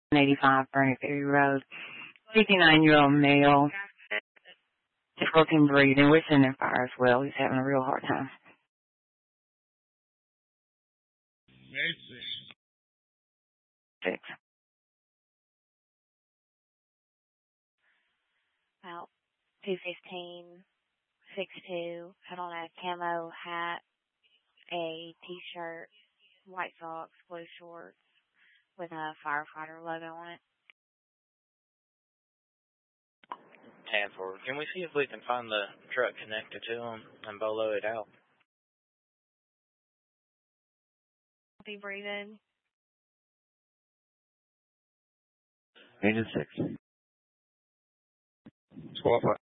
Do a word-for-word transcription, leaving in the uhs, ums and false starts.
eighty-five Burnett Ferry Road. fifty-nine-year-old male, difficulty breathing. We're sending fire as well. He's having a real hard time. Eight six. Six. About two fifteen, six two, had on a camo hat, a t-shirt, white socks, blue shorts, with a firefighter logo on it. ten four. Can we see if we can find the truck connected to him and bolo it out? Be breathing. Engine six. Squad five.